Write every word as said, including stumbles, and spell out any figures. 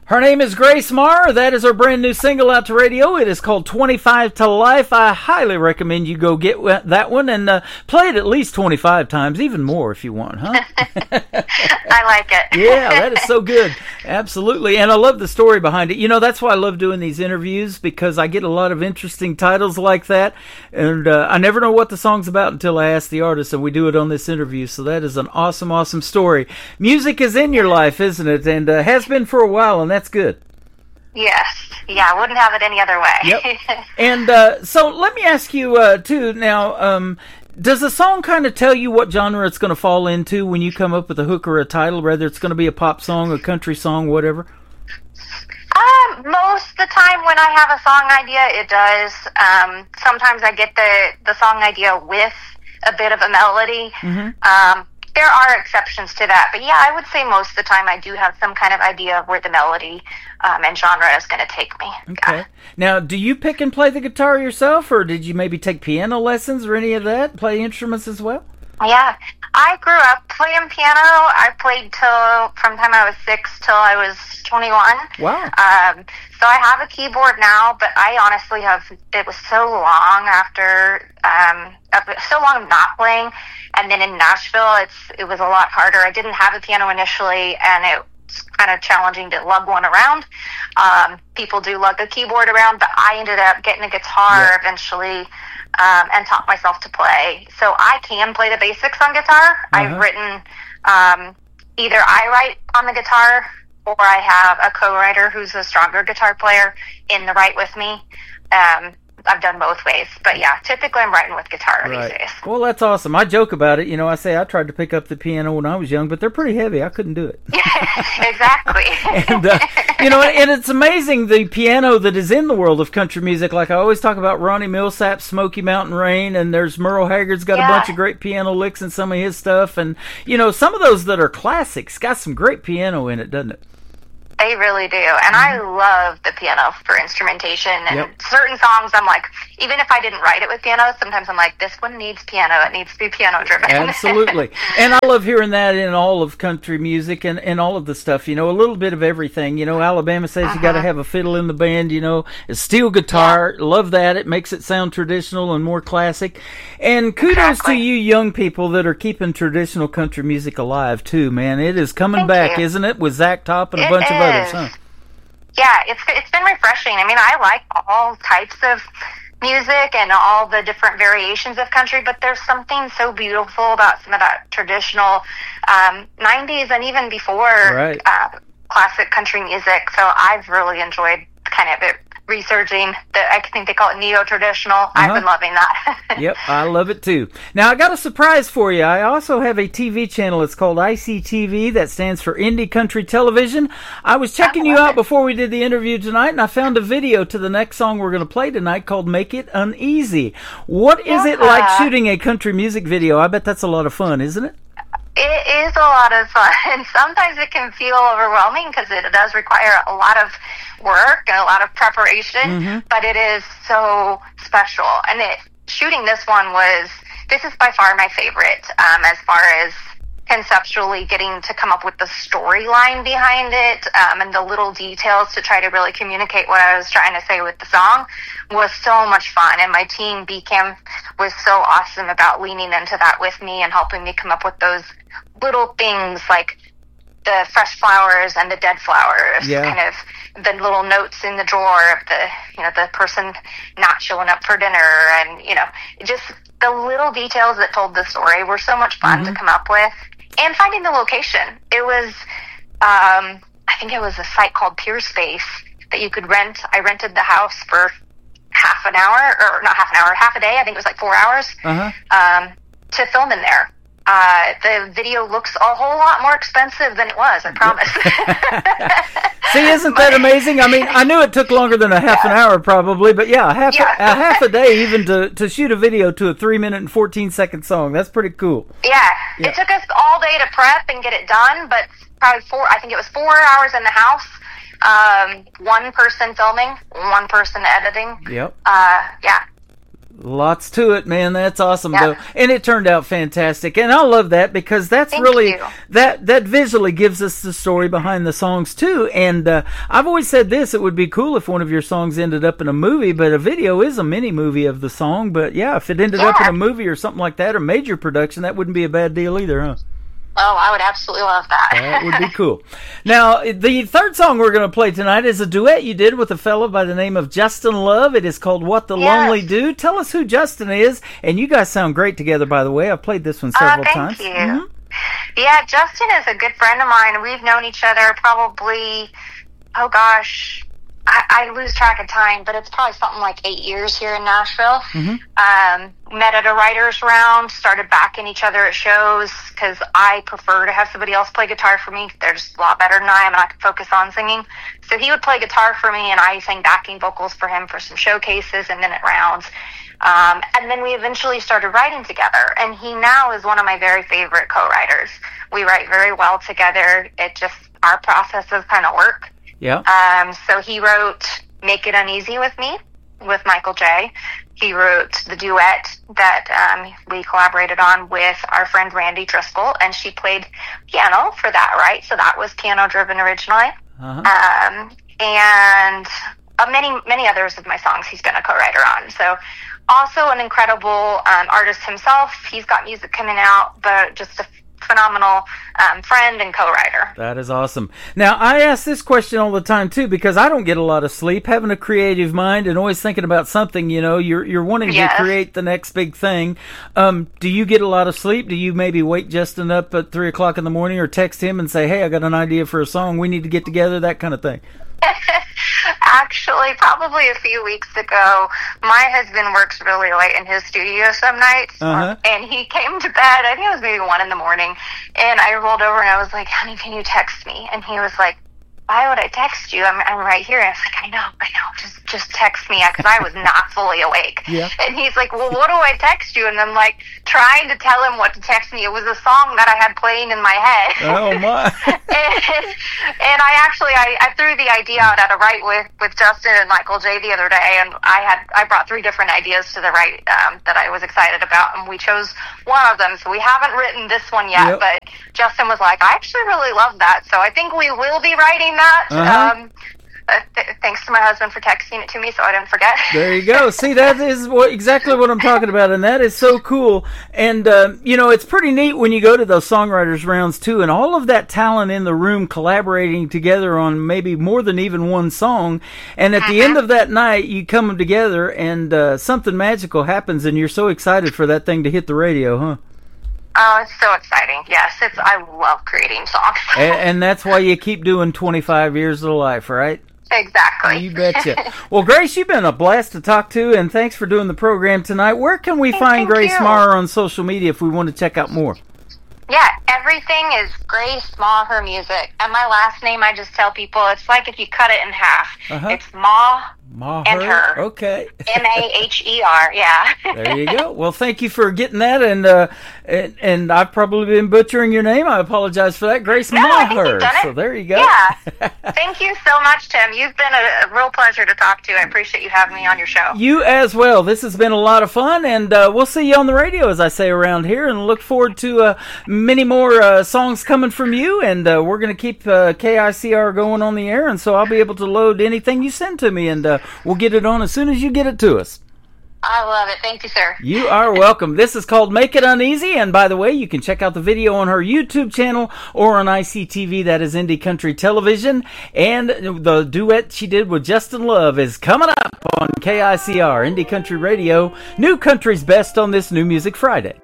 Her name is Grace Marr. That is her brand new single out to radio. It is called twenty-five to Life. I highly recommend you go get that one and uh, play it at least twenty-five times, even more if you want, huh? I like it. Yeah, that is so good. Absolutely. And I love the story behind it. You know, that's why I love doing these interviews, because I get a lot of interesting titles like that. And uh, I never know what the song's about until I ask the artist, and we do it on this interview. So that is an awesome, awesome story. Music is in your life, isn't it? And uh, has been for a while, and that's good. Yes. Yeah, I wouldn't have it any other way. Yep. And uh, so let me ask you, uh, too, now, um, does the song kind of tell you what genre it's going to fall into when you come up with a hook or a title, whether it's going to be a pop song, a country song, whatever? Um, most of the time when I have a song idea, it does. Um, sometimes I get the, the song idea with a bit of a melody. Mm-hmm. Um, there are exceptions to that, but yeah, I would say most of the time I do have some kind of idea of where the melody um, and genre is going to take me. Okay. Yeah. Now, do you pick and play the guitar yourself, or did you maybe take piano lessons or any of that? Play instruments as well? Yeah, I grew up playing piano. I played till from the time I was six till I was twenty-one. Wow. Um, so I have a keyboard now, but I honestly have, it was so long after, um, so long of not playing. And then in Nashville, it's, it was a lot harder. I didn't have a piano initially, and it was kind of challenging to lug one around. Um, people do lug a keyboard around, but I ended up getting a guitar yep. eventually. Um, and taught myself to play. So I can play the basics on guitar. Uh-huh. I've written, um, either I write on the guitar, or I have a co-writer who's a stronger guitar player in the write with me. Um, I've done both ways. But yeah, typically I'm writing with guitar right. these days. Well, that's awesome. I joke about it. You know, I say I tried to pick up the piano when I was young, but they're pretty heavy. I couldn't do it. Exactly. and, uh, you know, and it's amazing the piano that is in the world of country music. Like I always talk about Ronnie Millsap's Smoky Mountain Rain, and there's Merle Haggard's got yeah. a bunch of great piano licks in some of his stuff. And, you know, some of those that are classics got some great piano in it, doesn't it? They really do. And I love the piano for instrumentation. And yep. certain songs, I'm like, even if I didn't write it with piano, sometimes I'm like, this one needs piano. It needs to be piano driven. Absolutely. And I love hearing that in all of country music and, and all of the stuff, you know, a little bit of everything. You know, Alabama says uh-huh. you got to have a fiddle in the band, you know, a steel guitar. Yeah. Love that. It makes it sound traditional and more classic. And kudos exactly. to you young people that are keeping traditional country music alive, too, man. It is coming Thank back, you. Isn't it? With Zach Top and a it bunch is. of others, huh? Yeah, it's it's been refreshing. I mean, I like all types of music and all the different variations of country, but there's something so beautiful about some of that traditional um, nineties and even before right. uh, classic country music. So I've really enjoyed kind of it researching the, I think they call it neo-traditional. Uh-huh. I've been loving that. Yep, I love it too. Now, I got a surprise for you. I also have a T V channel. It's called I C T V. That stands for Indie Country Television. I was checking you out it. before we did the interview tonight, and I found a video to the next song we're going to play tonight called Make It Uneasy. What is yeah. it like shooting a country music video? I bet that's a lot of fun, isn't it? It is a lot of fun, and sometimes it can feel overwhelming because it does require a lot of work and a lot of preparation, mm-hmm. but it is so special. And it, shooting this one was, this is by far my favorite um, as far as conceptually getting to come up with the storyline behind it um, and the little details to try to really communicate what I was trying to say with the song was so much fun. And my team, B CAM, was so awesome about leaning into that with me and helping me come up with those little things like the fresh flowers and the dead flowers, yeah. kind of the little notes in the drawer of the, you know, the person not showing up for dinner, and, you know, just the little details that told the story were so much fun mm-hmm. to come up with. And finding the location. It was, um, I think it was a site called Peerspace that you could rent. I rented the house for half an hour, or not half an hour, half a day. I think it was like four hours uh-huh. um, to film in there. Uh, the video looks a whole lot more expensive than it was, I promise. See, isn't that amazing? I mean, I knew it took longer than a half yeah. an hour probably, but yeah, a half, yeah. A, a half a day even to, to shoot a video to a three minute and fourteen second song. That's pretty cool. Yeah. yeah. It took us all day to prep and get it done, but probably four, I think it was four hours in the house. Um, one person filming, one person editing. Yep. Uh, yeah. Lots to it, man. That's awesome, Yeah. though, and it turned out fantastic. And I love that because that's Thank really you. that that visually gives us the story behind the songs too. And uh, I've always said this: it would be cool if one of your songs ended up in a movie, but a video is a mini movie of the song. But yeah, if it ended up in Yeah. a movie or something like that, or major production, that wouldn't be a bad deal either, huh? Oh, I would absolutely love that. That would be cool. Now, the third song we're going to play tonight is a duet you did with a fellow by the name of Justin Love. It is called What the Yes. Lonely Do. Tell us who Justin is. And you guys sound great together, by the way. I've played this one several uh, thank times. you. Mhm. Yeah, Justin is a good friend of mine. We've known each other probably, oh gosh, I, I lose track of time, but it's probably something like eight years here in Nashville. Mhm. Um, met at a writer's round, started backing each other at shows because I prefer to have somebody else play guitar for me. They're just a lot better than I am, and I can focus on singing. So he would play guitar for me, and I sang backing vocals for him for some showcases and then at rounds. Um, and then we eventually started writing together, and he now is one of my very favorite co-writers. We write very well together. It just, our processes kind of work. Yeah. Um, so he wrote Make It Uneasy with me, with Michael J. He wrote the duet that um, we collaborated on with our friend Randy Driscoll, and she played piano for that, right? So that was piano-driven originally. Uh-huh. Um, and uh, many, many others of my songs he's been a co-writer on. So also an incredible um, artist himself. He's got music coming out, but just a phenomenal um, friend and co-writer. That is awesome. Now, I ask this question all the time, too, because I don't get a lot of sleep. Having a creative mind and always thinking about something, you know, you're you're wanting Yes. to create the next big thing. Um, do you get a lot of sleep? Do you maybe wake Justin up at three o'clock in the morning or text him and say, hey, I got an idea for a song. We need to get together, that kind of thing? Actually, probably a few weeks ago, my husband works really late in his studio some nights, Uh-huh. and he came to bed, I think it was maybe one in the morning, and I rolled over and I was like, honey, can you text me? And he was like, why would I text you? I'm, I'm right here. And I was like, I know, I know, just just text me, because I was not fully awake. Yeah. And he's like, well, what do I text you? And I'm like, trying to tell him what to text me. It was a song that I had playing in my head. Oh, my. and, and I actually, I, I threw the idea out at a write with, with Justin and Michael J the other day, and I had, I brought three different ideas to the write um, that I was excited about, and we chose one of them. So we haven't written this one yet, Yep. but Justin was like, I actually really love that. So I think we will be writing that. Uh-huh. Um, uh, th- thanks to my husband for texting it to me so I didn't forget. There you go. See, that is what exactly what I'm talking about, and that is so cool. And, uh, you know, it's pretty neat when you go to those songwriters rounds, too, and all of that talent in the room collaborating together on maybe more than even one song. And at the end of that night, you come together, and uh, something magical happens, and you're so excited for that thing to hit the radio, huh? Oh, it's so exciting. Yes, it's, I love creating songs. And, and that's why you keep doing twenty-five years of life, right? Exactly. You betcha. Well, Grace, you've been a blast to talk to, and thanks for doing the program tonight. Where can we Hey, find thank Grace you. Maher on social media if we want to check out more? Yeah, everything is Grace Maher Music. And my last name, I just tell people, it's like if you cut it in half. Uh-huh. It's Ma Maher. and her. Okay. M A H E R, yeah. There you go. Well, thank you for getting that, and uh, and, and I've probably been butchering your name. I apologize for that. Grace No, I think Maher. you've done it. So there you go. Yeah. Thank you so much, Tim. You've been a, a real pleasure to talk to. I appreciate you having me on your show. You as well. This has been a lot of fun, and uh, we'll see you on the radio, as I say around here, and look forward to uh, many more uh, songs coming from you, and uh, we're going to keep uh, K I C R going on the air, and so I'll be able to load anything you send to me, and uh, we'll get it on as soon as you get it to us. I love it. Thank you, sir. You are welcome. This is called Make It Uneasy, and by the way, you can check out the video on her YouTube channel or on I C T V, that is Indie Country Television, and the duet she did with Justin Love is coming up on K I C R, Indie Country Radio, New Country's Best on this New Music Friday.